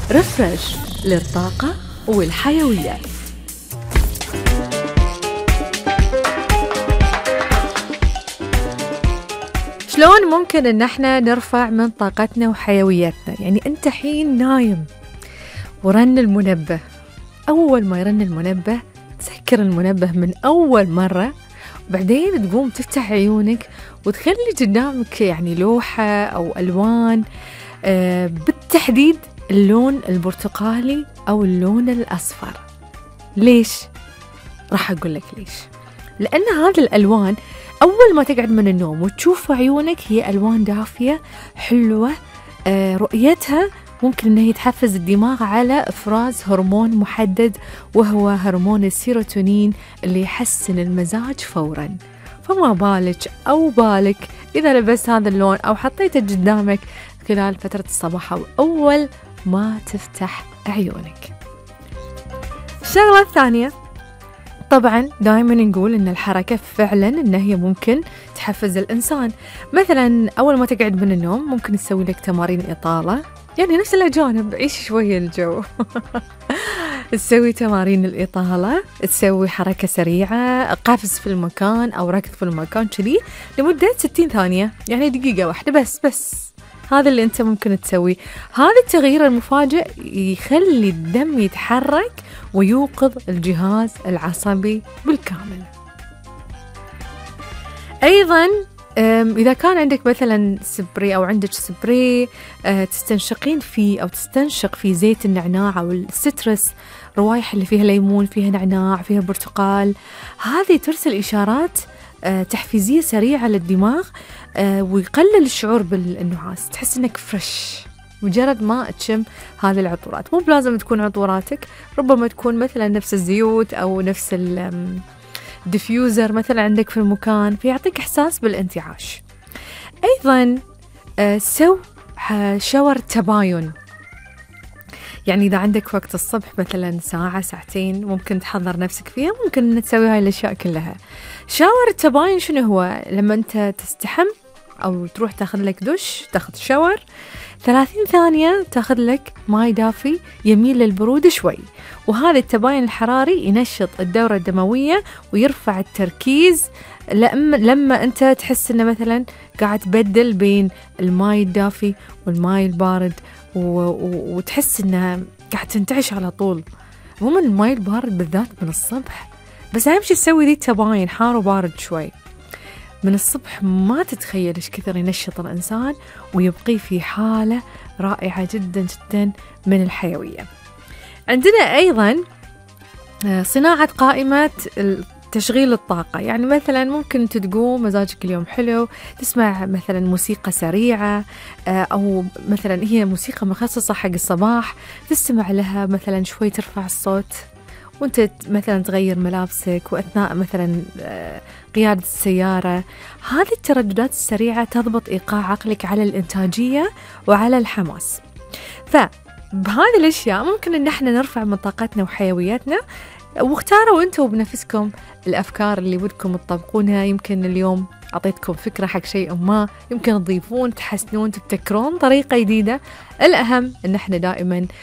رفرش للطاقة والحيوية. شلون ممكن ان احنا نرفع من طاقتنا وحيويتنا؟ يعني انت حين نايم ورن المنبه، اول ما يرن المنبه تسكر المنبه من اول مرة، وبعدين تقوم تفتح عيونك وتخلي قدامك يعني لوحة او الوان، بالتحديد اللون البرتقالي او اللون الاصفر. ليش؟ راح اقول لك ليش. لان هذه الالوان أول ما تقعد من النوم وتشوف عيونك هي ألوان دافية حلوة، رؤيتها ممكن أنه يتحفز الدماغ على إفراز هرمون محدد، وهو هرمون السيروتونين اللي يحسن المزاج فوراً. فما بالك أو بالك إذا لبست هذا اللون أو حطيته قدامك خلال فترة الصباح أو أول ما تفتح عيونك. الشغلة الثانية، طبعاً دائماً نقول إن الحركة فعلاً إن هي ممكن تحفز الإنسان. مثلاً أول ما تقعد من النوم ممكن تسوي لك تمارين إطالة، يعني نفس الأجانب، عيش شوية الجو. تسوي تمارين الإطالة، تسوي حركة سريعة، قفز في المكان أو ركض في المكان كذي لمدة 60 ثانية، يعني دقيقة واحدة بس. هذا اللي أنت ممكن تسويه. هذا التغيير المفاجئ يخلي الدم يتحرك ويوقظ الجهاز العصبي بالكامل. أيضاً إذا كان عندك مثلاً سبري أو عندك سبري تستنشقين فيه أو تستنشق فيه زيت النعناع أو السترس، روايح اللي فيها ليمون، فيها نعناع، فيها برتقال، هذه ترسل إشارات تحفيزية سريعة للدماغ، ويقلل الشعور بالنعاس، تحس إنك فريش مجرد ما تشم هذه العطورات. مو بلازم تكون عطوراتك، ربما تكون مثلا نفس الزيوت أو نفس الديفيوزر مثلا عندك في المكان، فيعطيك إحساس بالانتعاش. أيضا سو شاور تباين، يعني إذا عندك وقت الصبح مثلا ساعة ساعتين ممكن تحضر نفسك فيها، ممكن تسوي هاي الأشياء كلها. شاور التباين شنو هو؟ لما أنت تستحم أو تروح تاخذ لك دش، تاخذ شاور 30 ثانية تاخذ لك ماي دافي يميل للبرود شوي، وهذا التباين الحراري ينشط الدورة الدموية ويرفع التركيز. لما أنت تحس إنه مثلا قاعد تبدل بين الماي الدافي والماي البارد وتحس إنه قاعد تنتعش على طول. عموما الماي البارد بالذات من الصبح، بس أهم شيء تسوي ذي التباين حار وبارد شوي من الصبح، ما تتخيل إيش كثر ينشط الإنسان ويبقيه في حالة رائعة جدا جدا من الحيوية. عندنا أيضا صناعة قائمة تشغيل الطاقة، يعني مثلا ممكن تقوم مزاجك اليوم حلو، تسمع مثلا موسيقى سريعة أو مثلا هي موسيقى مخصصة حق الصباح، تستمع لها مثلا شوي، ترفع الصوت وانت مثلا تغير ملابسك وأثناء مثلا قيادة السيارة. هذه الترددات السريعة تضبط إيقاع عقلك على الإنتاجية وعلى الحماس. فبهذه الأشياء ممكن أن احنا نرفع من طاقتنا وحيويتنا، واختاروا انتوا بنفسكم الأفكار اللي بدكم تطبقونها. يمكن اليوم أعطيتكم فكرة حق شيء ما، يمكن تضيفون، تحسنون، تبتكرون طريقة جديدة. الأهم أن احنا دائما